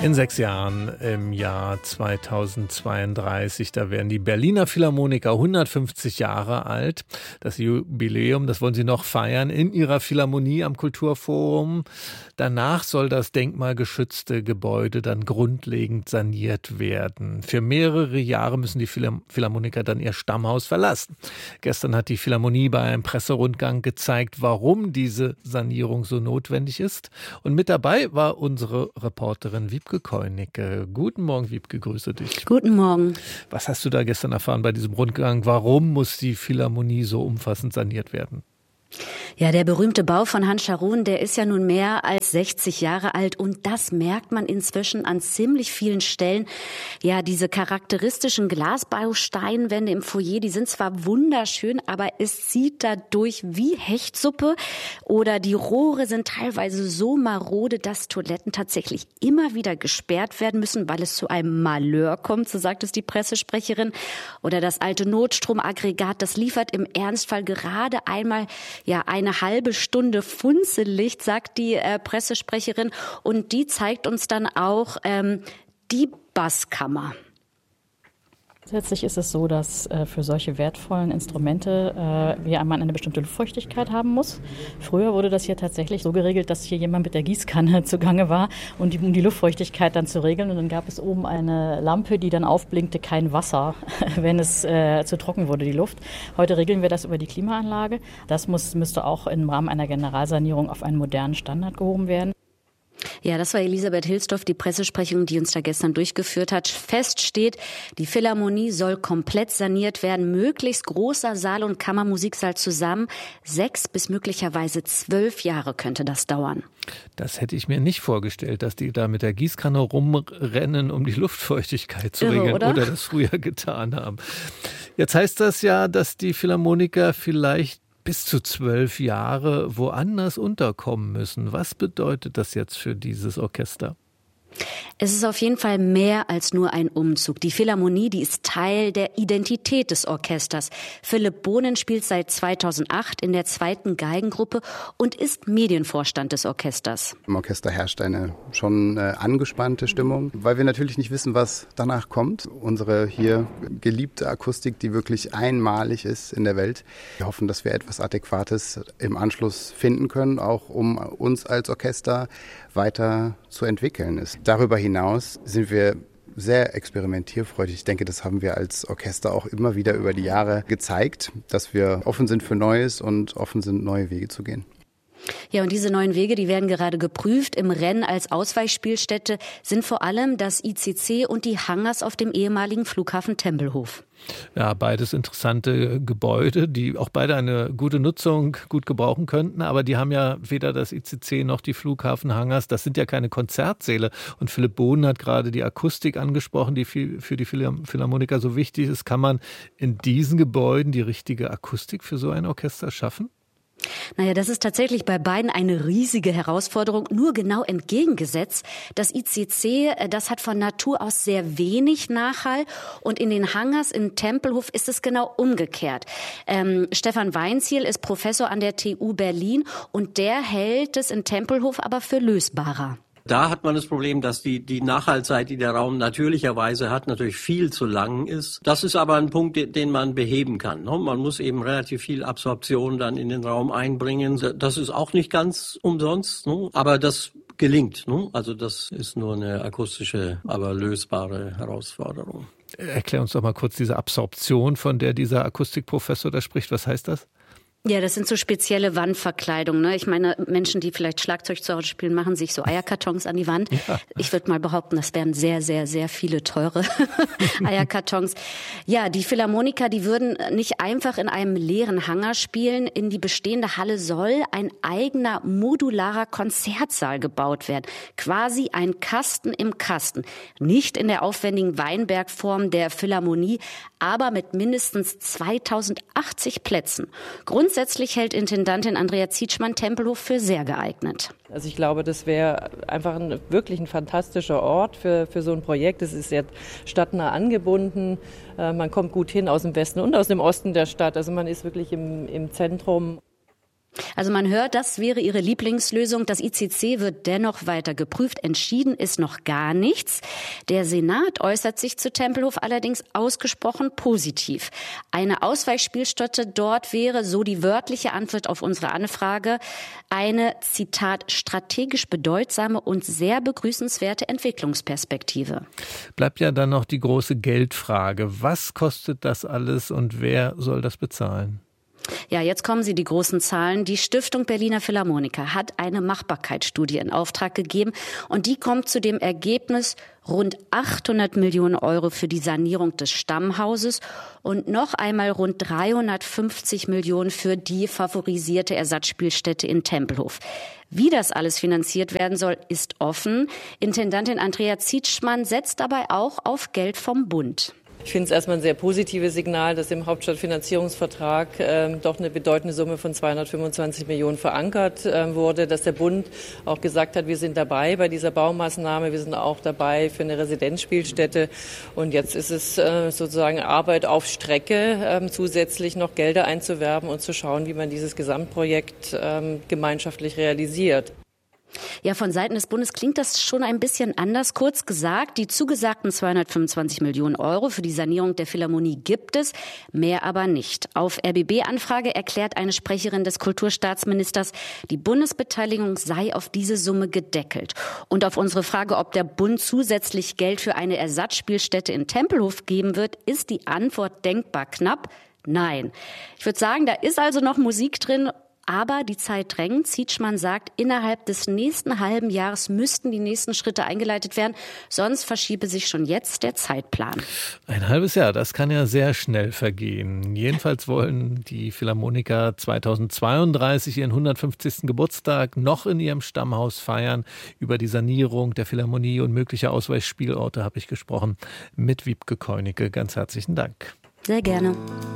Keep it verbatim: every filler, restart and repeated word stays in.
In sechs Jahren, im Jahr zweitausendzweiunddreißig, da werden die Berliner Philharmoniker hundertfünfzig Jahre alt. Das Jubiläum, das wollen sie noch feiern in ihrer Philharmonie am Kulturforum. Danach soll das denkmalgeschützte Gebäude dann grundlegend saniert werden. Für mehrere Jahre müssen die Philharmoniker dann ihr Stammhaus verlassen. Gestern hat die Philharmonie bei einem Presserundgang gezeigt, warum diese Sanierung so notwendig ist. Und mit dabei war unsere Reporterin Wiebke Koenicke. Guten Morgen, Wiebke, grüße dich. Guten Morgen. Was hast du da gestern erfahren bei diesem Rundgang? Warum muss die Philharmonie so umfassend saniert werden? Ja, der berühmte Bau von Hans Scharoun, der ist ja nun mehr als sechzig Jahre alt und das merkt man inzwischen an ziemlich vielen Stellen. Ja, diese charakteristischen Glasbausteinwände im Foyer, die sind zwar wunderschön, aber es zieht dadurch wie Hechtsuppe oder die Rohre sind teilweise so marode, dass Toiletten tatsächlich immer wieder gesperrt werden müssen, weil es zu einem Malheur kommt, so sagt es die Pressesprecherin. Oder das alte Notstromaggregat, das liefert im Ernstfall gerade einmal ja eine halbe Stunde Funzellicht, sagt die äh, Pressesprecherin. Und die zeigt uns dann auch ähm, die Basskammer. Grundsätzlich ist es so, dass äh, für solche wertvollen Instrumente äh, wir einmal eine bestimmte Luftfeuchtigkeit haben muss. Früher wurde das hier tatsächlich so geregelt, dass hier jemand mit der Gießkanne zugange war, und die, um die Luftfeuchtigkeit dann zu regeln. Und dann gab es oben eine Lampe, die dann aufblinkte, kein Wasser, wenn es äh, zu trocken wurde, die Luft. Heute regeln wir das über die Klimaanlage. Das muss, müsste auch im Rahmen einer Generalsanierung auf einen modernen Standard gehoben werden. Ja, das war Elisabeth Hilsdorf, die Pressesprecherin, die uns da gestern durchgeführt hat. Fest steht, die Philharmonie soll komplett saniert werden, möglichst großer Saal und Kammermusiksaal zusammen. Sechs bis möglicherweise zwölf Jahre könnte das dauern. Das hätte ich mir nicht vorgestellt, dass die da mit der Gießkanne rumrennen, um die Luftfeuchtigkeit zu Irre, regeln oder? oder das früher getan haben. Jetzt heißt das ja, dass die Philharmoniker vielleicht bis zu zwölf Jahre woanders unterkommen müssen. Was bedeutet das jetzt für dieses Orchester? Es ist auf jeden Fall mehr als nur ein Umzug. Die Philharmonie, die ist Teil der Identität des Orchesters. Philipp Bohnen spielt seit zweitausendacht in der zweiten Geigengruppe und ist Medienvorstand des Orchesters. Im Orchester herrscht eine schon äh, angespannte Stimmung, weil wir natürlich nicht wissen, was danach kommt. Unsere hier geliebte Akustik, die wirklich einmalig ist in der Welt. Wir hoffen, dass wir etwas Adäquates im Anschluss finden können, auch um uns als Orchester weiter zu entwickeln ist. Darüber hinaus sind wir sehr experimentierfreudig. Ich denke, das haben wir als Orchester auch immer wieder über die Jahre gezeigt, dass wir offen sind für Neues und offen sind, neue Wege zu gehen. Ja, und diese neuen Wege, die werden gerade geprüft. Im Rennen als Ausweichspielstätte sind vor allem das I C C und die Hangars auf dem ehemaligen Flughafen Tempelhof. Ja, beides interessante Gebäude, die auch beide eine gute Nutzung gut gebrauchen könnten. Aber die haben ja weder das I C C noch die Flughafenhangars. Das sind ja keine Konzertsäle. Und Philipp Bohnen hat gerade die Akustik angesprochen, die für die Philharmoniker so wichtig ist. Kann man in diesen Gebäuden die richtige Akustik für so ein Orchester schaffen? Naja, das ist tatsächlich bei beiden eine riesige Herausforderung, nur genau entgegengesetzt. Das I C C, das hat von Natur aus sehr wenig Nachhall und in den Hangars in Tempelhof ist es genau umgekehrt. Ähm, Stefan Weinziel ist Professor an der T U Berlin und der hält es in Tempelhof aber für lösbarer. Da hat man das Problem, dass die, die Nachhaltzeit, die der Raum natürlicherweise hat, natürlich viel zu lang ist. Das ist aber ein Punkt, den man beheben kann. Man muss eben relativ viel Absorption dann in den Raum einbringen. Das ist auch nicht ganz umsonst, aber das gelingt. Also das ist nur eine akustische, aber lösbare Herausforderung. Erklär uns doch mal kurz diese Absorption, von der dieser Akustikprofessor da spricht. Was heißt das? Ja, das sind so spezielle Wandverkleidungen. Ne? Ich meine, Menschen, die vielleicht Schlagzeug zu Hause spielen, machen sich so Eierkartons an die Wand. Ja. Ich würde mal behaupten, das wären sehr, sehr, sehr viele teure Eierkartons. Ja, die Philharmoniker, die würden nicht einfach in einem leeren Hangar spielen. In die bestehende Halle soll ein eigener modularer Konzertsaal gebaut werden. Quasi ein Kasten im Kasten. Nicht in der aufwendigen Weinbergform der Philharmonie, aber mit mindestens zweitausendachtzig Plätzen. Grundsätzlich hält Intendantin Andrea Zietschmann Tempelhof für sehr geeignet. Also ich glaube, das wäre einfach ein, wirklich ein fantastischer Ort für, für so ein Projekt. Es ist sehr stadtnah angebunden. Äh, man kommt gut hin aus dem Westen und aus dem Osten der Stadt. Also man ist wirklich im, im Zentrum. Also man hört, das wäre ihre Lieblingslösung. Das I C C wird dennoch weiter geprüft. Entschieden ist noch gar nichts. Der Senat äußert sich zu Tempelhof allerdings ausgesprochen positiv. Eine Ausweichspielstätte dort wäre, so die wörtliche Antwort auf unsere Anfrage, eine, Zitat, strategisch bedeutsame und sehr begrüßenswerte Entwicklungsperspektive. Bleibt ja dann noch die große Geldfrage. Was kostet das alles und wer soll das bezahlen? Ja, jetzt kommen sie, die großen Zahlen. Die Stiftung Berliner Philharmoniker hat eine Machbarkeitsstudie in Auftrag gegeben und die kommt zu dem Ergebnis rund achthundert Millionen Euro für die Sanierung des Stammhauses und noch einmal rund dreihundertfünfzig Millionen für die favorisierte Ersatzspielstätte in Tempelhof. Wie das alles finanziert werden soll, ist offen. Intendantin Andrea Zietschmann setzt dabei auch auf Geld vom Bund. Ich finde es erstmal ein sehr positives Signal, dass im Hauptstadtfinanzierungsvertrag ähm, doch eine bedeutende Summe von zweihundertfünfundzwanzig Millionen verankert ähm, wurde, dass der Bund auch gesagt hat, wir sind dabei bei dieser Baumaßnahme, wir sind auch dabei für eine Residenzspielstätte und jetzt ist es äh, sozusagen Arbeit auf Strecke, ähm, zusätzlich noch Gelder einzuwerben und zu schauen, wie man dieses Gesamtprojekt ähm, gemeinschaftlich realisiert. Ja, von Seiten des Bundes klingt das schon ein bisschen anders. Kurz gesagt, die zugesagten zweihundertfünfundzwanzig Millionen Euro für die Sanierung der Philharmonie gibt es, mehr aber nicht. Auf R B B-Anfrage erklärt eine Sprecherin des Kulturstaatsministers, die Bundesbeteiligung sei auf diese Summe gedeckelt. Und auf unsere Frage, ob der Bund zusätzlich Geld für eine Ersatzspielstätte in Tempelhof geben wird, ist die Antwort denkbar knapp: Nein. Ich würde sagen, da ist also noch Musik drin. Aber die Zeit drängt. Zietschmann sagt, innerhalb des nächsten halben Jahres müssten die nächsten Schritte eingeleitet werden, sonst verschiebe sich schon jetzt der Zeitplan. Ein halbes Jahr, das kann ja sehr schnell vergehen. Jedenfalls wollen die Philharmoniker zweitausendzweiunddreißig ihren hundertfünfzigsten Geburtstag noch in ihrem Stammhaus feiern. Über die Sanierung der Philharmonie und mögliche Ausweichspielorte habe ich gesprochen mit Wiebke Keunicke. Ganz herzlichen Dank. Sehr gerne.